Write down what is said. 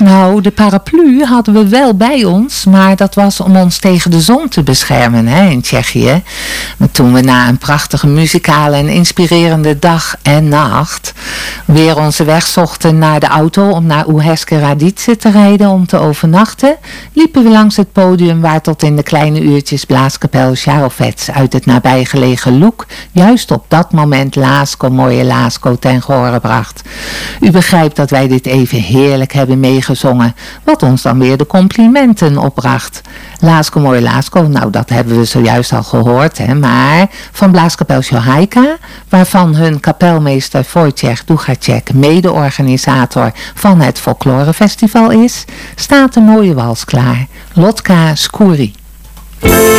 Nou, de paraplu hadden we wel bij ons, maar dat was om ons tegen de zon te beschermen in Tsjechië. Maar toen we na een prachtige muzikale en inspirerende dag en nacht weer onze weg zochten naar de auto om naar Uherské Radice te rijden om te overnachten, liepen we langs het podium waar tot in de kleine uurtjes blaaskapel Žarovec uit het nabijgelegen Luk juist op dat moment Lásko, moje Lásko ten gehore bracht. U begrijpt dat wij dit even heerlijk hebben meegezongen, wat ons dan weer de complimenten opbracht. Lásko, moje Lásko, nou dat hebben we zojuist al gehoord, maar van blaaskapel Šohajka, waarvan hun kapelmeester Wojciech Duchacek mede-organisator van het folklorefestival is, staat een mooie wals klaar. Lotka Skuri.